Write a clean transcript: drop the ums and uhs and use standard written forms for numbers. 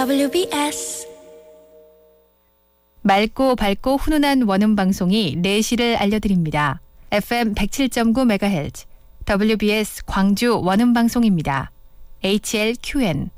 WBS 맑고 밝고 훈훈한 원음 방송이 4시를 알려드립니다. FM 107.9MHz WBS 광주 원음 방송입니다. HLQN